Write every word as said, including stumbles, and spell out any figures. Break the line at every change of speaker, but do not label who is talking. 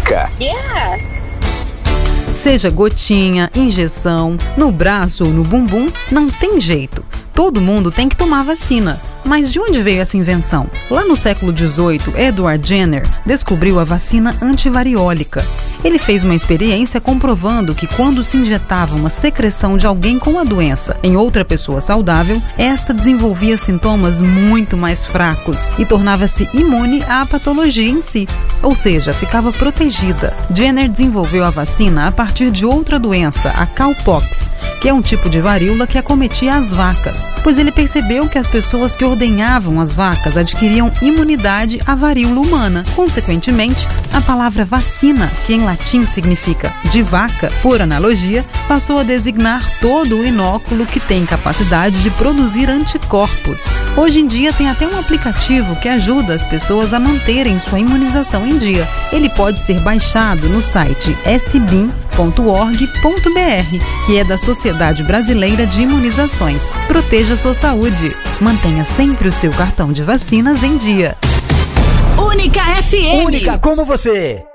Única.
Yeah.
Seja gotinha, injeção, no braço ou no bumbum, não tem jeito. Todo mundo tem que tomar vacina. Mas de onde veio essa invenção? Lá no século dezoito, Edward Jenner descobriu a vacina antivariólica. Ele fez uma experiência comprovando que quando se injetava uma secreção de alguém com a doença em outra pessoa saudável, esta desenvolvia sintomas muito mais fracos e tornava-se imune à patologia em si, ou seja, ficava protegida. Jenner desenvolveu a vacina a partir de outra doença, a cowpox, que é um tipo de varíola que acometia as vacas, pois ele percebeu que as pessoas que ordenhavam as vacas adquiriam imunidade à varíola humana. Consequentemente, a palavra vacina, que em latim significa de vaca, por analogia, passou a designar todo o inóculo que tem capacidade de produzir anticorpos. Hoje em dia tem até um aplicativo que ajuda as pessoas a manterem sua imunização em dia. Ele pode ser baixado no site s b i m ponto org ponto b r, que é da Sociedade Brasileira de Imunizações. Proteja sua saúde. Mantenha sempre o seu cartão de vacinas em dia.
Única F M.
Única como você.